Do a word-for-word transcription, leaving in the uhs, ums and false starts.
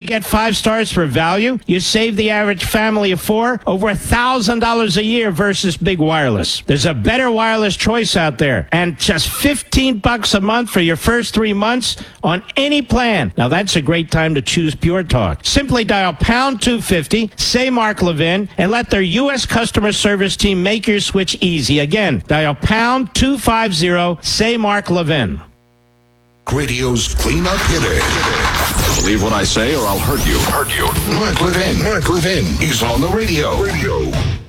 Get five stars for value. You save the average family of four over one thousand dollars a year versus Big Wireless. There's a better wireless choice out there. And just fifteen bucks a month for your first three months on any plan. Now, that's a great time to choose Pure Talk. Simply dial pound two fifty, say Mark Levin, and let their U S customer service team make your switch easy. Again, dial pound two fifty, say Mark Levin. Radio's cleanup hitter. Believe what I say or I'll hurt you. Hurt you. Mark Levin. Mark Levin. He's on the radio. Radio.